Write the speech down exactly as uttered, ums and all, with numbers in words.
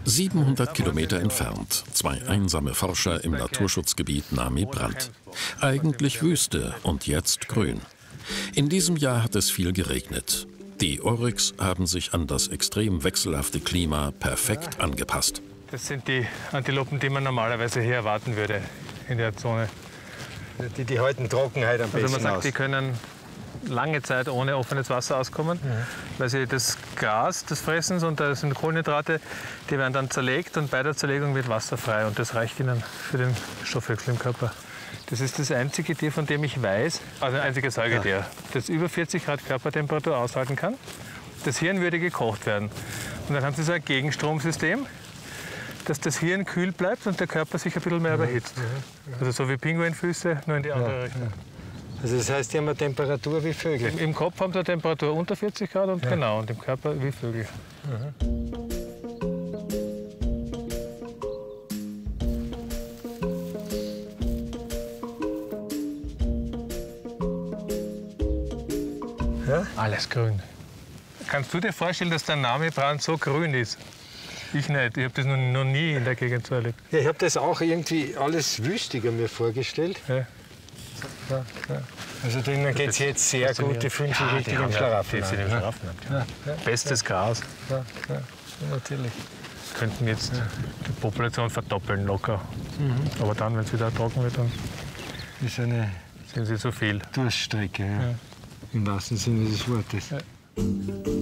siebenhundert Kilometer entfernt, zwei einsame Forscher im Naturschutzgebiet Nami Brand. Eigentlich Wüste und jetzt grün. In diesem Jahr hat es viel geregnet. Die Oryx haben sich an das extrem wechselhafte Klima perfekt angepasst. Das sind die Antilopen, die man normalerweise hier erwarten würde in der Zone. Die, die halten Trockenheit am besten Also man sagt, aus. die können lange Zeit ohne offenes Wasser auskommen, mhm. weil sie das Gras des Fressens und da sind Kohlenhydrate, die werden dann zerlegt und bei der Zerlegung wird Wasser frei und das reicht ihnen für den Stoffwechsel im Körper. Das ist das einzige Tier, von dem ich weiß, also ein einziges Säugetier, ja. das über vierzig Grad Körpertemperatur aushalten kann. Das Hirn würde gekocht werden. Und dann haben sie so ein Gegenstromsystem, dass das Hirn kühl bleibt und der Körper sich ein bisschen mehr überhitzt. Also so wie Pinguinfüße, nur in die andere ja, Richtung. Ja. Also das heißt, die haben eine Temperatur wie Vögel? Im Kopf haben sie eine Temperatur unter vierzig Grad und ja. genau, und im Körper wie Vögel. Mhm. Ja? Alles grün. Kannst du dir vorstellen, dass der Nami Brand so grün ist? Ich nicht. Ich habe das noch, noch nie in der Gegend so erlebt. Ja, ich habe das auch irgendwie alles wüstiger mir vorgestellt. Ja. Ja, ja. Also denen geht es jetzt sehr gut, die fühlen sich ja, richtig im Schlaraffen an. Ja. Ja. Ja. Ja. Bestes Gras. Ja. Ja. Natürlich. Wir könnten jetzt ja. die Population verdoppeln locker. Mhm. Aber dann, wenn es wieder trocken wird, dann ist eine sind sie zu viel. Durststrecke, ja. Ja. Im wahrsten Sinne des Wortes. Ja.